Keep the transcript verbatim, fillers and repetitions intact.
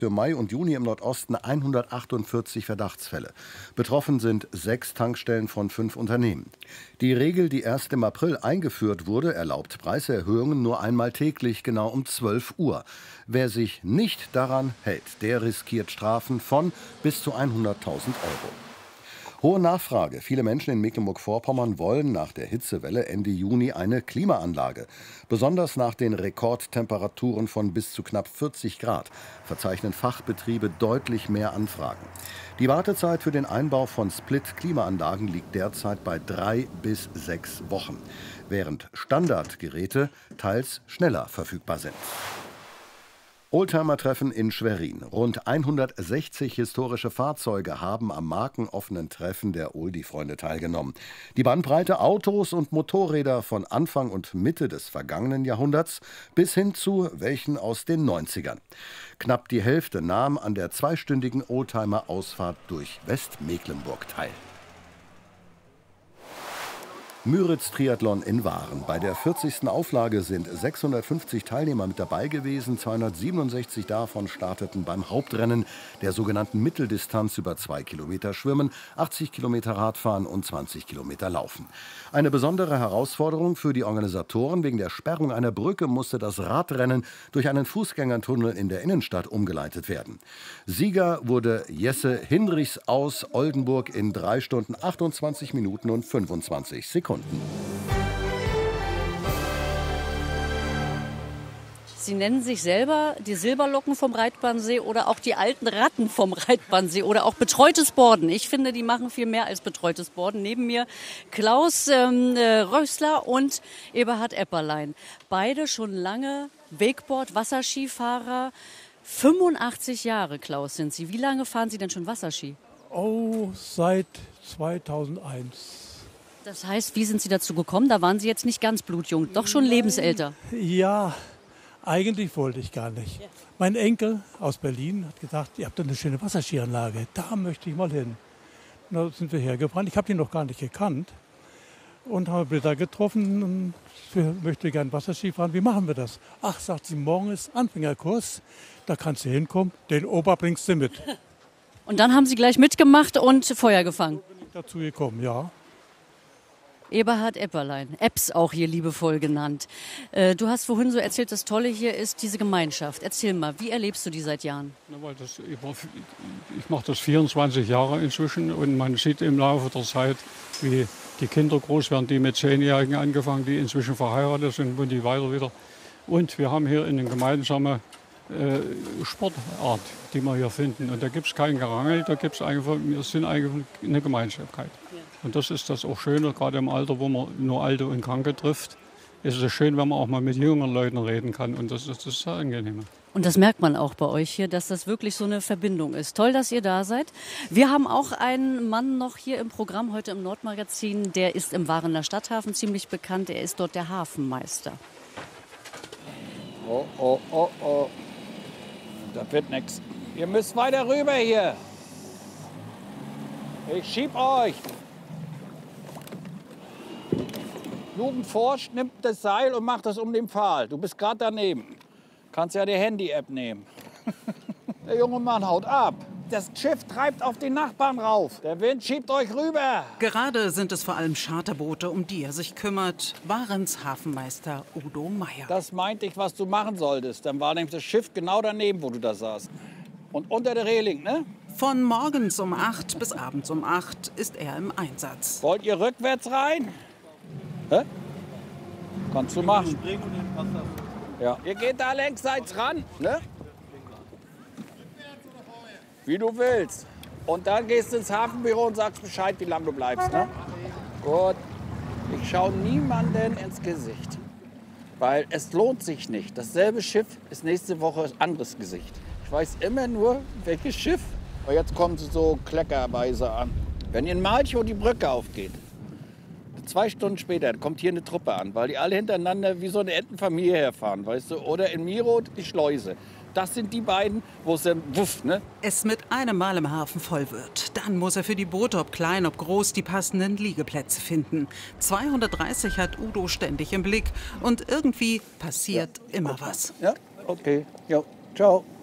Für Mai und Juni im Nordosten hundertachtundvierzig Verdachtsfälle. Betroffen sind sechs Tankstellen von fünf Unternehmen. Die Regel, die erst im April eingeführt wurde, erlaubt Preiserhöhungen nur einmal täglich, genau um zwölf Uhr. Wer sich nicht daran hält, der riskiert Strafen von bis zu hunderttausend Euro. Hohe Nachfrage. Viele Menschen in Mecklenburg-Vorpommern wollen nach der Hitzewelle Ende Juni eine Klimaanlage. Besonders nach den Rekordtemperaturen von bis zu knapp vierzig Grad verzeichnen Fachbetriebe deutlich mehr Anfragen. Die Wartezeit für den Einbau von Split-Klimaanlagen liegt derzeit bei drei bis sechs Wochen, während Standardgeräte teils schneller verfügbar sind. Oldtimer-Treffen in Schwerin. Rund hundertsechzig historische Fahrzeuge haben am markenoffenen Treffen der Oldie-Freunde teilgenommen. Die Bandbreite Autos und Motorräder von Anfang und Mitte des vergangenen Jahrhunderts bis hin zu welchen aus den neunzigern. Knapp die Hälfte nahm an der zweistündigen Oldtimer-Ausfahrt durch Westmecklenburg teil. Müritz-Triathlon in Waren. Bei der vierzigsten Auflage sind sechshundertfünfzig Teilnehmer mit dabei gewesen. zweihundertsiebenundsechzig davon starteten beim Hauptrennen der sogenannten Mitteldistanz über zwei Kilometer Schwimmen, achtzig Kilometer Radfahren und zwanzig Kilometer Laufen. Eine besondere Herausforderung für die Organisatoren. Wegen der Sperrung einer Brücke musste das Radrennen durch einen Fußgängertunnel in der Innenstadt umgeleitet werden. Sieger wurde Jesse Hinrichs aus Oldenburg in drei Stunden achtundzwanzig Minuten und fünfundzwanzig Sekunden. Sie nennen sich selber die Silberlocken vom Reitbahnsee oder auch die alten Ratten vom Reitbahnsee oder auch betreutes Boarden. Ich finde, die machen viel mehr als betreutes Boarden. Neben mir Klaus ähm, Rössler und Eberhard Epperlein. Beide schon lange Wakeboard, Wasserskifahrer. fünfundachtzig Jahre, Klaus, sind Sie. Wie lange fahren Sie denn schon Wasserski? Oh, seit zweitausendeins. Das heißt, wie sind Sie dazu gekommen? Da waren Sie jetzt nicht ganz blutjung, doch schon lebensälter. Ja, eigentlich wollte ich gar nicht. Mein Enkel aus Berlin hat gesagt, ihr habt eine schöne Wasserskianlage, da möchte ich mal hin. Und da sind wir hergefahren. Ich habe die noch gar nicht gekannt und habe Britta getroffen und ich möchte gerne Wasserski fahren. Wie machen wir das? Ach, sagt sie, morgen ist Anfängerkurs, da kannst du hinkommen, den Opa bringst du mit. Und dann haben Sie gleich mitgemacht und Feuer gefangen? So bin ich dazu gekommen, ja. Eberhard Epperlein, Epps auch hier liebevoll genannt. Äh, du hast vorhin so erzählt, das Tolle hier ist diese Gemeinschaft. Erzähl mal, wie erlebst du die seit Jahren? Ja, weil das, ich ich mache das vierundzwanzig Jahre inzwischen und man sieht im Laufe der Zeit, wie die Kinder groß werden, die mit Zehnjährigen angefangen, die inzwischen verheiratet sind und die weiter wieder. Und wir haben hier eine gemeinsame äh, Sportart, die wir hier finden. Und da gibt es kein Gerangel, da gibt's einfach, wir sind eigentlich eine Gemeinschaftkeit. Ja. Und das ist das auch Schöne, gerade im Alter, wo man nur Alte und Kranke trifft, ist es schön, wenn man auch mal mit jüngeren Leuten reden kann. Und das ist das Angenehme. Und das merkt man auch bei euch hier, dass das wirklich so eine Verbindung ist. Toll, dass ihr da seid. Wir haben auch einen Mann noch hier im Programm, heute im Nordmagazin. Der ist im Warener Stadthafen ziemlich bekannt. Er ist dort der Hafenmeister. Oh, oh, oh, oh. Das wird nichts. Ihr müsst weiter rüber hier. Ich schieb euch. Jugend forscht, nimmt das Seil und macht das um den Pfahl. Du bist gerade daneben. Kannst ja die Handy-App nehmen. Der junge Mann haut ab. Das Schiff treibt auf den Nachbarn rauf. Der Wind schiebt euch rüber. Gerade sind es vor allem Charterboote, um die er sich kümmert. Warens Hafenmeister Udo Meier. Das meinte ich, was du machen solltest. Dann war nämlich das Schiff genau daneben, wo du da saßt. Und unter der Reling, ne? Von morgens um acht bis abends um acht ist er im Einsatz. Wollt ihr rückwärts rein? Hä? Kannst du machen. Ja. Ihr geht da längsseits ran, ne? Wie du willst. Und dann gehst du ins Hafenbüro und sagst Bescheid, wie lange du bleibst, ne? Gut. Ich schaue niemanden ins Gesicht. Weil es lohnt sich nicht. Dasselbe Schiff ist nächste Woche ein anderes Gesicht. Ich weiß immer nur, welches Schiff. Aber jetzt kommen sie so kleckerweise an. Wenn in Malchow die Brücke aufgeht, zwei Stunden später kommt hier eine Truppe an, weil die alle hintereinander wie so eine Entenfamilie herfahren, weißt du? Oder in Miroth die Schleuse. Das sind die beiden, wo es dann wuff, ne? Es mit einem Mal im Hafen voll wird. Dann muss er für die Boote, ob klein, ob groß, die passenden Liegeplätze finden. zweihundertdreißig hat Udo ständig im Blick. Und irgendwie passiert ja. immer was. Ja, okay. Ja, ciao.